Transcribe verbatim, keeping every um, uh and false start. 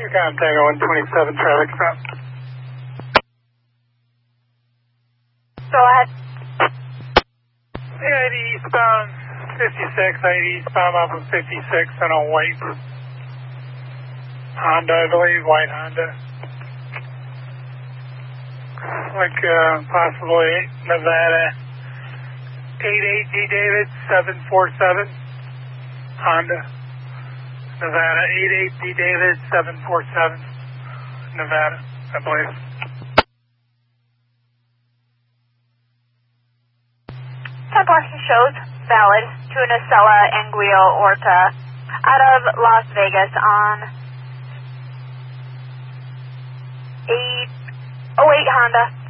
Contact one twenty-seven traffic stop. Go ahead. Yeah, eighty eastbound fifty-six, eighty eastbound off of fifty-six and a white Honda, I believe, white Honda. Like uh, possibly Nevada eighty-eight D David seven four seven Honda. Nevada eighty-eight D David seven four seven Nevada, I believe. ten parking shows valid to Nacella Anguilla Orta out of Las Vegas on eight oh eight Honda.